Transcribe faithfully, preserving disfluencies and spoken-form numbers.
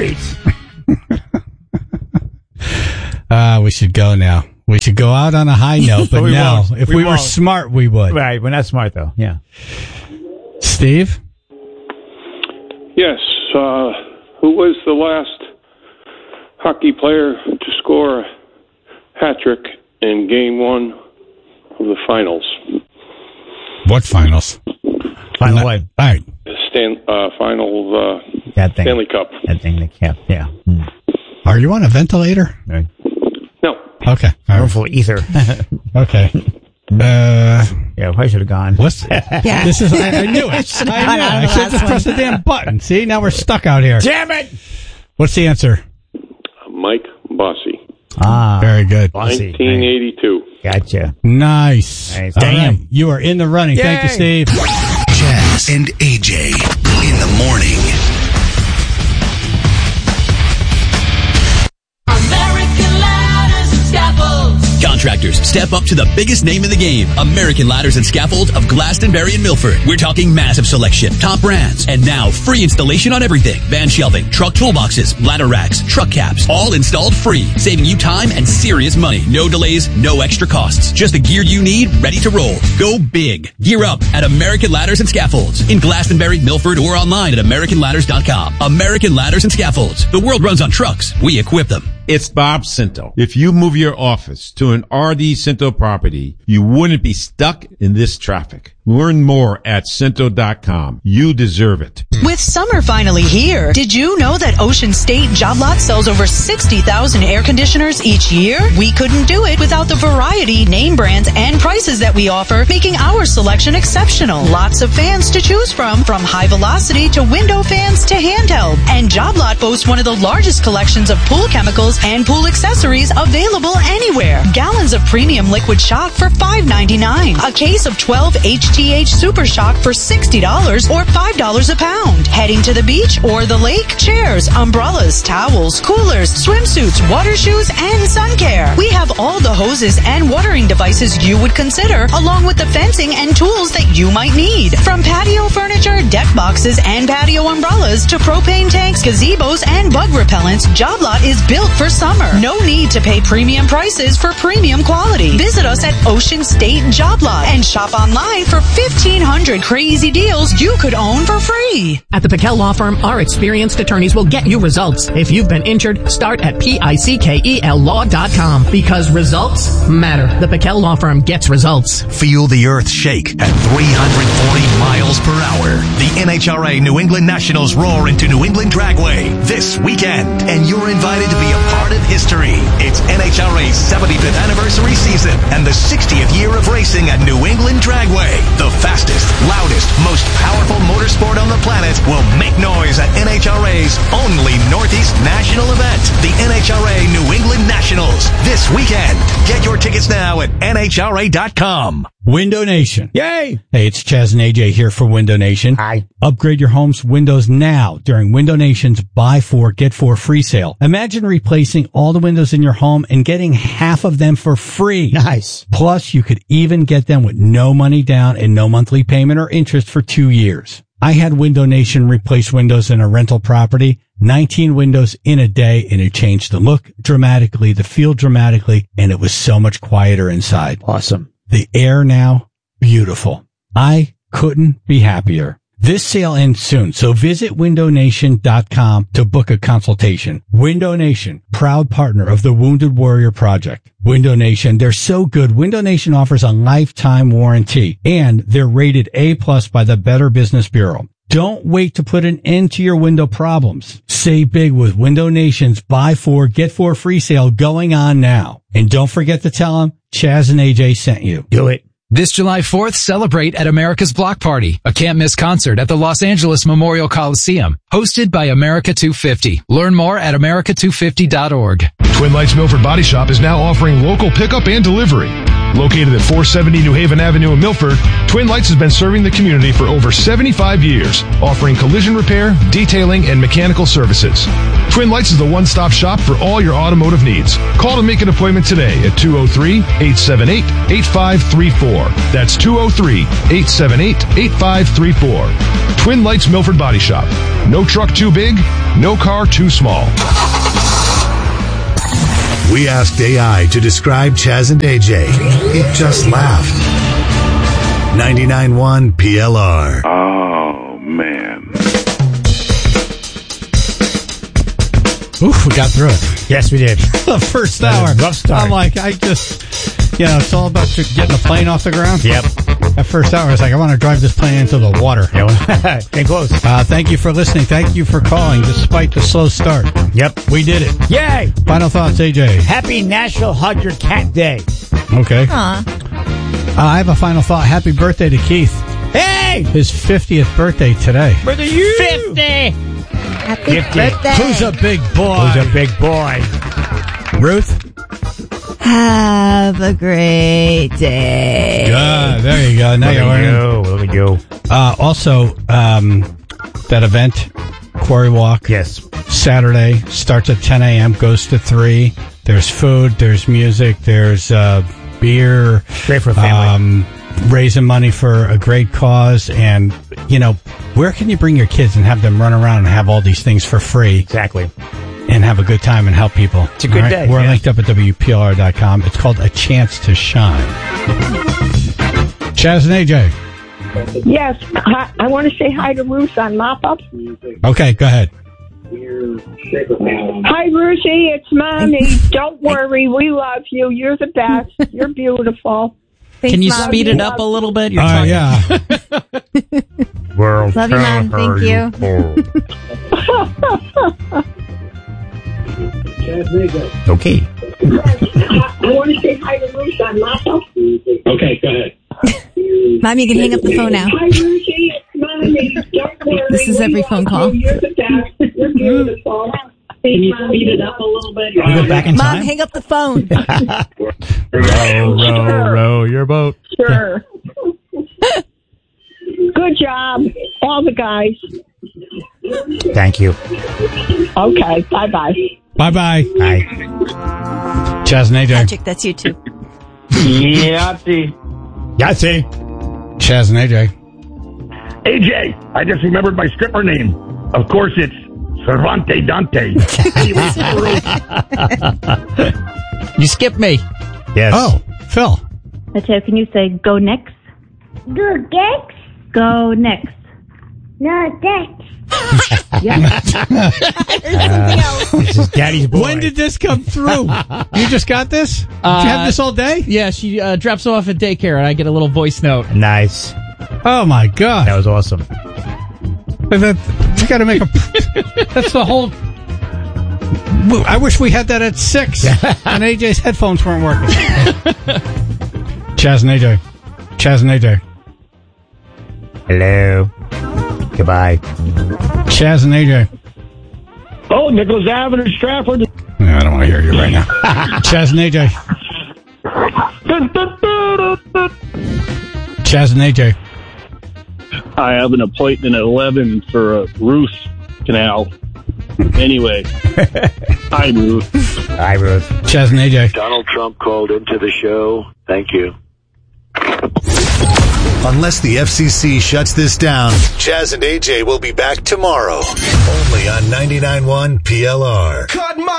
streets. uh, we should go now. We should go out on a high note, but we no. won't. If we, we were won't. smart, we would. Right, we're not smart, though. Yeah. Steve? Yes. Uh, who was the last hockey player to score a hat trick in game one of the finals? What finals? Final what? All right. Stan, uh, final uh, That thing. Stanley Cup. That thing, the cap, yeah. Mm. Are you on a ventilator? Right. No. Okay. All right. Full ether. Okay. Uh, yeah, I should have gone. what's yeah. This is. I, I knew it. I knew it. I should have just pressed the damn button. See, now we're stuck out here. Damn it! What's the answer? Mike Bossy. Ah, very good. Bossy. nineteen eighty-two. Gotcha. Nice. Nice. All Damn. right. You are in the running. Yay. Thank you, Steve. Chaz and A J in the morning. American Ladders and Scaffolds. Contractors, step up to the biggest name in the game. American Ladders and Scaffold of Glastonbury and Milford. We're talking massive selection, top brands, and now free installation on everything. Van shelving, truck toolboxes, ladder racks, truck caps, all installed free, saving you time and serious money. No delays, no extra costs. Just the gear you need, ready to roll. Go big. Gear up at American Ladders and Scaffolds in Glastonbury, Milford, or online at american ladders dot com. American Ladders and Scaffolds. The world runs on trucks. We equip them. It's Bob Cinto. If you move your office to an R D Cinto property, you wouldn't be stuck in this traffic. Learn more at cinto dot com. You deserve it. With summer finally here, did you know that Ocean State Job Lot sells over sixty thousand air conditioners each year? We couldn't do it without the variety, name brands, and prices that we offer, making our selection exceptional. Lots of fans to choose from, from high velocity to window fans to handheld. And Job Lot boasts one of the largest collections of pool chemicals and pool accessories available anywhere. Gallons of premium liquid shock for five ninety-nine. A case of twelve H T H Super Shock for sixty dollars or five dollars a pound. Heading to the beach or the lake? Chairs, umbrellas, towels, coolers, swimsuits, water shoes, and sun care. We have all the hoses and watering devices you would consider, along with the fencing and tools that you might need. From patio furniture, deck boxes, and patio umbrellas to propane tanks, gazebos, and bug repellents, Job Lot is built for summer. No need to pay premium prices for premium quality. Visit us at Ocean State Job Lot and shop online for fifteen hundred crazy deals you could own for free. At the Pickell Law Firm, our experienced attorneys will get you results. If you've been injured, start at P I C K E L law dot com because results matter. The Pickell Law Firm gets results. Feel the earth shake at three hundred forty miles per hour. The N H R A New England Nationals roar into New England Dragway this weekend, and you're invited to be a part of history. It's N H R A's seventy-fifth anniversary season and the sixtieth year of racing at New England Dragway. The fastest, loudest, most powerful motorsport on the planet will make noise at N H R A's only Northeast national event, the N H R A New England Nationals, this weekend. Get your tickets now at N H R A dot com. Window Nation. Yay! Hey, it's Chaz and A J here for Window Nation. Hi. Upgrade your home's windows now during Window Nation's buy four, get four free sale. Imagine replacing all the windows in your home and getting half of them for free. Nice. Plus, you could even get them with no money down and no monthly payment or interest for two years. I had Window Nation replace windows in a rental property, nineteen windows in a day, and it changed the look dramatically, the feel dramatically, and it was so much quieter inside. Awesome. The air now, beautiful. I couldn't be happier. This sale ends soon, so visit window nation dot com to book a consultation. Window Nation, proud partner of the Wounded Warrior Project. Window Nation, they're so good. Window Nation offers a lifetime warranty, and they're rated A plus by the Better Business Bureau. Don't wait to put an end to your window problems. Save big with Window Nation's buy four, get four free sale going on now. And don't forget to tell them Chaz and A J sent you. Do it. This July fourth, celebrate at America's Block Party, a can't-miss concert at the Los Angeles Memorial Coliseum, hosted by America two fifty. Learn more at america two fifty dot org. Twin Lights Milford Body Shop is now offering local pickup and delivery. Located at four seventy New Haven Avenue in Milford, Twin Lights has been serving the community for over seventy-five years, offering collision repair, detailing, and mechanical services. Twin Lights is the one-stop shop for all your automotive needs. Call to make an appointment today at two oh three, eight seven eight, eight five three four. That's two oh three, eight seven eight, eight five three four. Twin Lights Milford Body Shop. No truck too big, no car too small. We asked A I to describe Chaz and A J. It just laughed. ninety-nine point one P L R. Oh, man. Oof, we got through it. Yes, we did. The first That hour. was a rough start. I'm like, I just, you know, it's all about getting the plane off the ground. Yep. That first hour, I was like, I want to drive this plane into the water. Getting close. Uh, thank you for listening. Thank you for calling, despite the slow start. Yep. We did it. Yay! Final thoughts, A J. Happy National Hug Your Cat Day. Okay. Aw. Uh, I have a final thought. Happy birthday to Keith. Hey! His fiftieth birthday today. Birthday you! fifty! Happy fifty. birthday. Who's a big boy? Who's a big boy? Ruth? Have a great day. Good. There you go. Now Look you're at learning. you. Look at you. Uh, also, um, that event, Quarry Walk. Yes. Saturday starts at ten a.m., goes to three. There's food, there's music, there's uh, beer. Great for a family. Um, raising money for a great cause. And, you know, where can you bring your kids and have them run around and have all these things for free? Exactly. And have a good time and help people. It's a good All day, We're yeah. linked up at W P L R dot com. It's called A Chance to Shine. Chaz and A J. Yes, hi, I want to say hi to Ruth on mop-up. Okay, go ahead. Hi, Ruthie, it's Mommy. Don't worry, we love you. You're the best. You're beautiful. Thanks, Can you Mom. speed it up a little bit? You're Oh, talking- yeah. World Love you, Mom. Thank you. Okay. I want to say hi to Ruth on mop-up. Okay, go ahead. Mom, you can hang up the phone now. Hi, Ruthie, it's Mommy. Don't worry. This is we every love phone call. you. You're the best. You're beautiful. Can you speed it up a little bit? Can we go back in Mom, time? hang up the phone. row, row, row your boat. Sure. Good job, all the guys. Thank you. Okay, bye-bye. Bye-bye. Bye. Chaz and A J. Patrick, that's you too. Yahtzee. Yahtzee. Chaz and A J. A J, I just remembered my stripper name. Of course, it's Cervante Dante. You skipped me. Yes. Oh, Phil. Mateo, can you say go next? Go next? Go next. No, next. Uh, this is Daddy's boy. When did this come through? You just got this? Did you Uh, have this all day? Yeah, she uh, drops off at daycare, and I get a little voice note. Nice. Oh, my God. That was awesome. That, you got to make a... That's the whole... I wish we had that at six, and A J's headphones weren't working. Chaz and A J. Chaz and A J. Hello. Goodbye. Chaz and A J. Oh, Nicholas Avenue, Stratford. No, I don't want to hear you right now. Chaz and A J. Chaz and A J. I have an appointment at eleven for a Ruth Canal. Anyway. Hi, Ruth. Hi, Ruth. Chaz and A J. Donald Trump called into the show. Thank you. Unless the F C C shuts this down, Chaz and A J will be back tomorrow. Only on ninety-nine point one P L R. Cut my